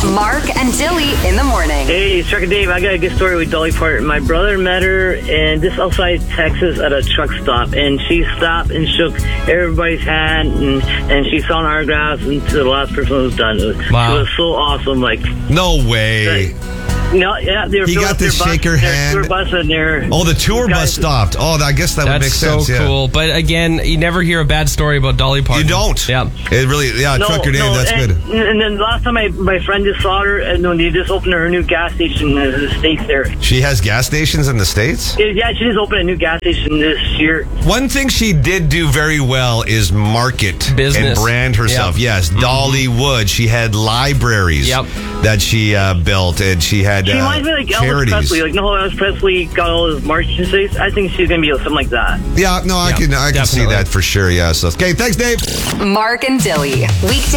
Mark and Dilly in the morning. Hey, it's Chuck and Dave. I got a good story with Dolly Parton. My brother met her and just outside Texas at a truck stop, and she stopped and shook everybody's hand, and she signed autographs until the last person was done. Wow. It was so awesome. Like, No way. no, yeah, they were He filling got up to their bus, shake her their hand. tour bus in there. Oh, the tour bus Guys- stopped. Oh, I guess that would make That's so sense. Yeah. cool. But again, you never hear a bad story about Dolly Parton. You don't. Yeah. It really, Trucker Dave, that's and, good. And then last time my friend just saw her, and when they just opened her new gas station in the States there. She has gas stations in the States? Yeah, she just opened a new gas station this year. One thing she did do very well is market Business. and brand herself. Yep. Yes, Dolly Wood. She had libraries that she built, and she had She reminds me like Elvis charities. Presley. Like, no, Elvis Presley got all his merchandise. I think she's going to be something like that. Yeah, no, I can see definitely. that for sure. Yeah. So, okay, thanks, Dave. Mark and Dilly. Weekday